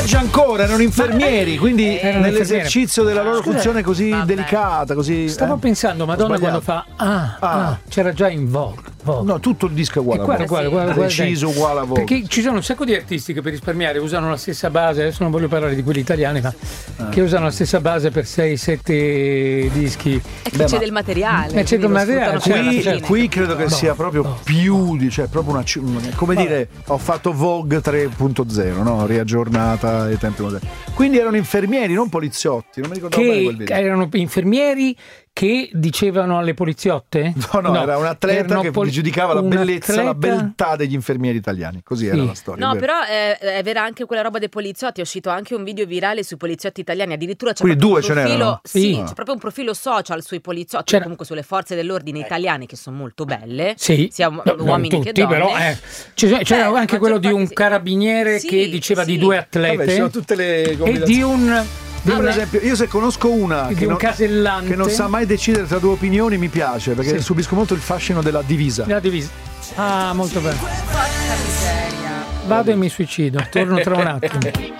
peggio ancora, erano infermieri, quindi nell'esercizio della loro Scusa, funzione così delicata, così. Stavo pensando, Madonna, quando fa c'era già in Vogue. No, tutto il disco è uguale. Guarda, preciso, uguale a Vogue. Perché ci sono un sacco di artisti che per risparmiare usano la stessa base. Adesso non voglio parlare di quelli italiani, ma che usano la stessa base per 6-7 dischi. E qui c'è del materiale. C'è del materiale. Qui credo che sia proprio più di, cioè proprio come dire, ho fatto Vogue 3.0, no? Riaggiornata ai tempi moderni. Quindi erano infermieri, non poliziotti. Non mi ricordavo bene quel video. Erano infermieri che dicevano alle poliziotte? No, era un atleta che giudicava la bellezza, la beltà degli infermieri italiani. Così era la storia. No, però è vera anche quella roba dei poliziotti. È uscito anche un video virale sui poliziotti italiani. Addirittura c'è quindi proprio due ce n'erano? Sì, c'è proprio un profilo social sui poliziotti, comunque sulle forze dell'ordine italiane, che sono molto belle. Sì, sia uomini tutti, che donne. Però c'era anche quello di un carabiniere che diceva di due atlete. Vabbè, sono tutte le e di un... per esempio, io se conosco una che non sa mai decidere tra due opinioni, mi piace, perché subisco molto il fascino della divisa. La divisa. Ah, molto bene. Vado e mi suicido. Torno tra un attimo.